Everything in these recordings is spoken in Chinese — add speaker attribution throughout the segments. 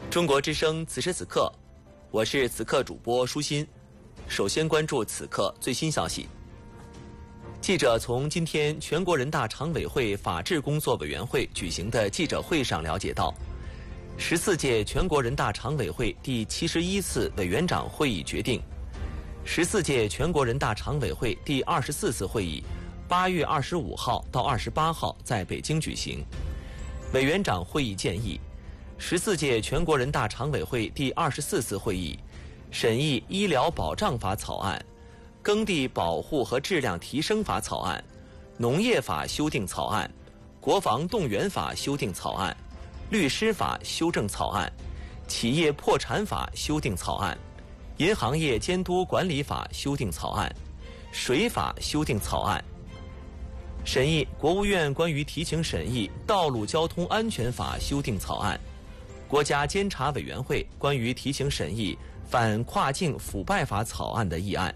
Speaker 1: 中国之声此时此刻，我是此刻主播舒心。首先关注此刻最新消息。记者从今天全国人大常委会法制工作委员会举行的记者会上了解到，14届全国人大常委会第71次委员长会议决定，14届全国人大常委会第24次会议8月25号到28号在北京举行。委员长会议建议，14届全国人大常委会第24次会议审议《医疗保障法》草案、《耕地保护和质量提升法》草案、《农业法》修订草案、《国防动员法》修订草案、《律师法》修正草案、《企业破产法》修订草案、《银行业监督管理法》修订草案、《水法》修订草案。审议国务院关于提请审议《道路交通安全法》修订草案，国家监察委员会关于提请审议反跨境腐败法草案的议案。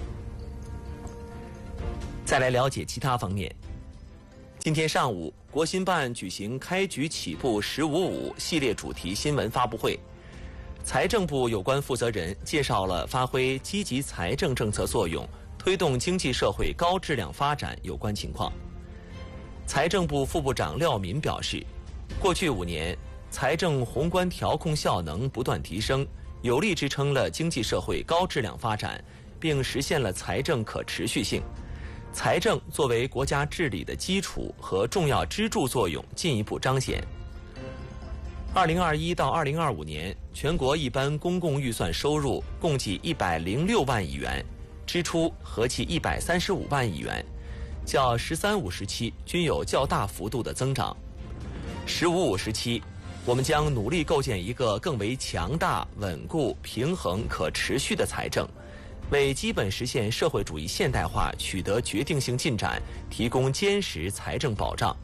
Speaker 1: 再来了解其他方面。今天上午，国新办举行开局起步“1055”系列主题新闻发布会，财政部有关负责人介绍了发挥积极财政政策作用，推动经济社会高质量发展有关情况。财政部副部长廖民表示，过去5年，财政宏观调控效能不断提升，有力支撑了经济社会高质量发展，并实现了财政可持续性。财政作为国家治理的基础和重要支柱作用进一步彰显。2021到2025年，全国一般公共预算收入共计106万亿元，支出合计135万亿元，较“十三五”时期均有较大幅度的增长。“十五五”时期，我们将努力构建一个更为强大、稳固、平衡、可持续的财政，为基本实现社会主义现代化取得决定性进展提供坚实财政保障。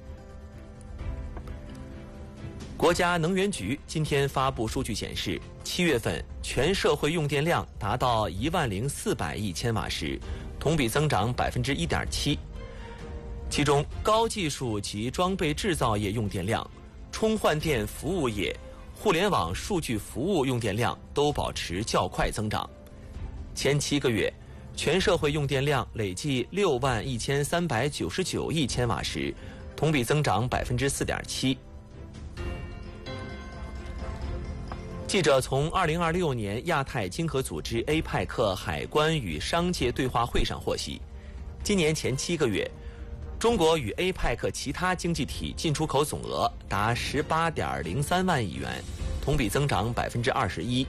Speaker 1: 国家能源局今天发布数据显示，7月份全社会用电量达到10400亿千瓦时，同比增长1.7%。其中，高技术及装备制造业用电量、充换电服务业、互联网数据服务用电量都保持较快增长。前7个月，全社会用电量累计61399亿千瓦时，同比增长4.7%。记者从2026年亚太经合组织 APEC 海关与商界对话会上获悉，今年前7个月，中国与 APEC 其他经济体进出口总额达18.03万亿元，同比增长21%。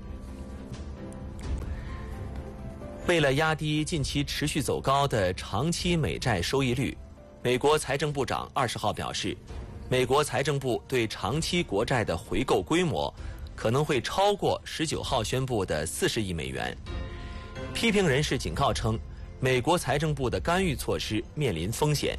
Speaker 1: 为了压低近期持续走高的长期美债收益率，美国财政部长20号表示，美国财政部对长期国债的回购规模可能会超过19号宣布的40亿美元。批评人士警告称，美国财政部的干预措施面临风险。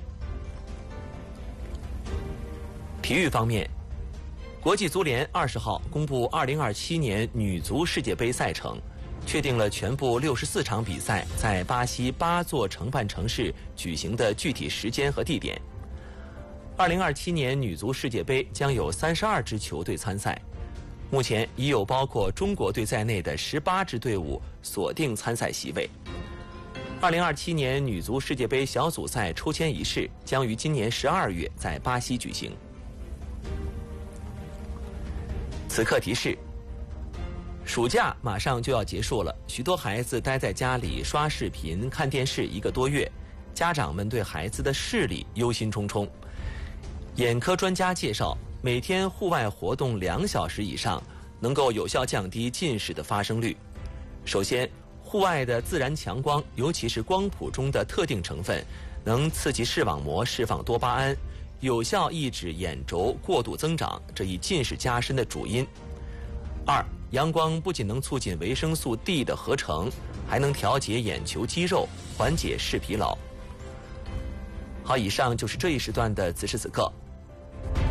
Speaker 1: 体育方面，国际足联20号公布2027年女足世界杯赛程，确定了全部64场比赛在巴西8座承办城市举行的具体时间和地点。2027年女足世界杯将有32支球队参赛，目前已有包括中国队在内的18支队伍锁定参赛席位。2027年女足世界杯小组赛抽签仪式将于今年12月在巴西举行。此刻提示，暑假马上就要结束了，许多孩子待在家里刷视频、看电视1个多月，家长们对孩子的视力忧心忡忡。眼科专家介绍，每天户外活动2小时以上，能够有效降低近视的发生率。首先，户外的自然强光，尤其是光谱中的特定成分，能刺激视网膜释放多巴胺，有效抑制眼轴过度增长，这一近视加深的主因。2，阳光不仅能促进维生素 D 的合成，还能调节眼球肌肉，缓解视疲劳。好，以上就是这一时段的此时此刻。